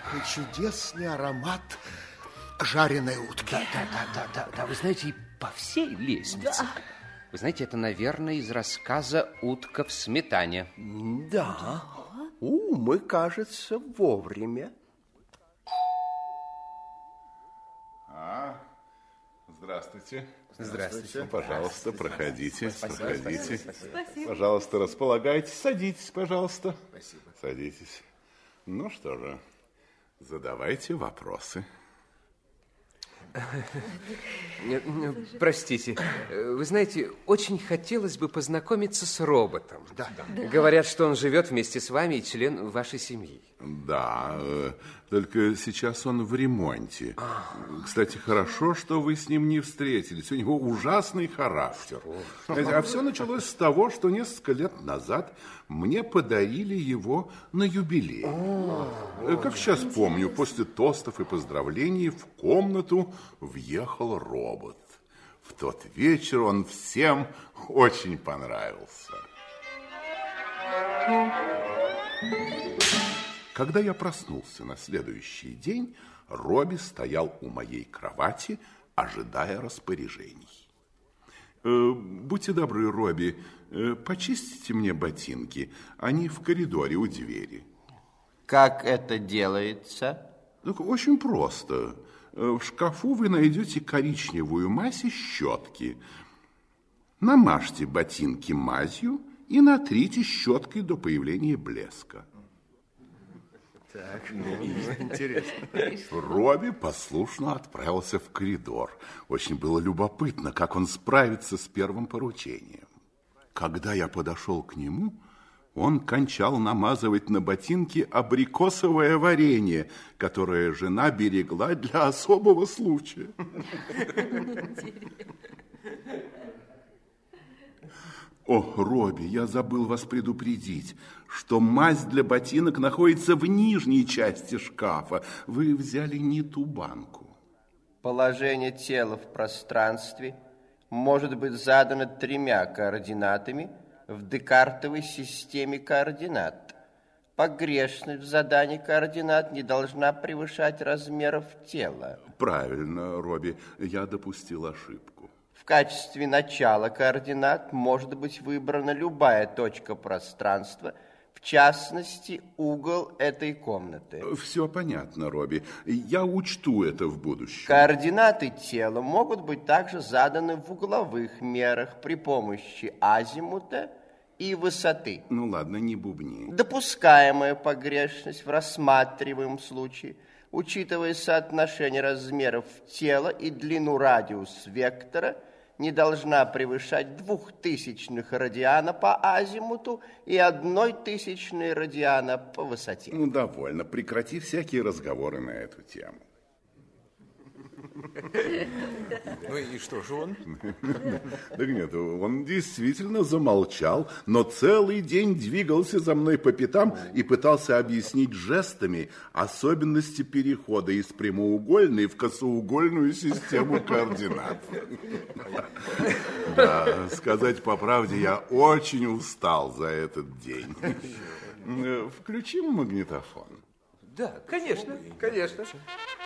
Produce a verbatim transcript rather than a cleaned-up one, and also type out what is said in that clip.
какой чудесный аромат жареной утки. Да, да, да, да, да, да. Вы знаете, и по всей лестнице. Да. Вы знаете, это, наверное, из рассказа «Утка в сметане». Да. У, мы, кажется, вовремя. А, здравствуйте. Здравствуйте. Ну, пожалуйста, проходите, Спасибо. проходите. Спасибо. Пожалуйста, располагайтесь, садитесь, пожалуйста. Спасибо. Садитесь. Ну что же, задавайте вопросы. Простите, вы знаете, очень хотелось бы познакомиться с роботом. Да, да. Говорят, что он живет вместе с вами и член вашей семьи. Да, только сейчас он в ремонте. Кстати, хорошо, что вы с ним не встретились. У него ужасный характер. А все началось с того, что несколько лет назад мне подарили его на юбилей. Как сейчас помню, после тостов и поздравлений в комнату въехал робот. В тот вечер он всем очень понравился. Когда я проснулся на следующий день, Робби стоял у моей кровати, ожидая распоряжений. Э, будьте добры, Робби, э, почистите мне ботинки. Они в коридоре у двери. Как это делается? Так, очень просто. В шкафу вы найдете коричневую мазь и щетки. Намажьте ботинки мазью и натрите щеткой до появления блеска. Так, интересно. Робби послушно отправился в коридор. Очень было любопытно, как он справится с первым поручением. Когда я подошел к нему, он кончал намазывать на ботинки абрикосовое варенье, которое жена берегла для особого случая. О, Робби, я забыл вас предупредить, что мазь для ботинок находится в нижней части шкафа. Вы взяли не ту банку. Положение тела в пространстве может быть задано тремя координатами в декартовой системе координат. Погрешность в задании координат не должна превышать размеров тела. Правильно, Робби, я допустил ошибку. В качестве начала координат может быть выбрана любая точка пространства, в частности, угол этой комнаты. Все понятно, Робби. Я учту это в будущем. Координаты тела могут быть также заданы в угловых мерах при помощи азимута и высоты. Ну ладно, не бубни. Допускаемая погрешность в рассматриваемом случае, учитывая соотношение размеров тела и длину радиус вектора, не должна превышать двух тысячных радиана по азимуту и одной тысячной радиана по высоте. Ну, довольно. Прекрати всякие разговоры на эту тему. Ну и что же он? Так нет, он действительно замолчал, но целый день двигался за мной по пятам и пытался объяснить жестами особенности перехода из прямоугольной в косоугольную систему координат. Да, сказать по правде, я очень устал за этот день. Включим магнитофон. Да, конечно, конечно.